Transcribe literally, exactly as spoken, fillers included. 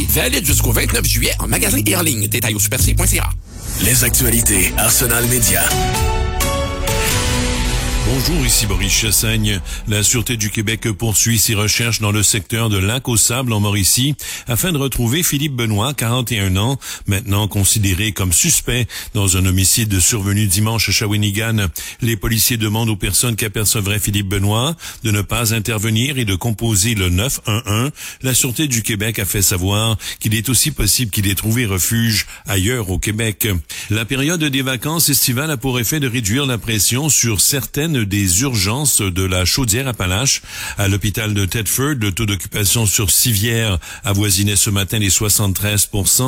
Valide jusqu'au vingt-neuf juillet en magasin et en ligne. Détails au super c point c a. Les actualités Arsenal Média. Bonjour, ici Boris Chassaigne. La Sûreté du Québec poursuit ses recherches dans le secteur de Lac-aux-Sables en Mauricie afin de retrouver Philippe Benoît, quarante et un ans, maintenant considéré comme suspect dans un homicide survenu dimanche à Shawinigan. Les policiers demandent aux personnes qui apercevraient Philippe Benoît de ne pas intervenir et de composer le neuf un un. La Sûreté du Québec a fait savoir qu'il est aussi possible qu'il ait trouvé refuge ailleurs au Québec. La période des vacances estivales a pour effet de réduire la pression sur certaines des urgences de la Chaudière-Appalaches. À l'hôpital de Thetford, le taux d'occupation sur civière avoisinait ce matin les soixante-treize pour cent.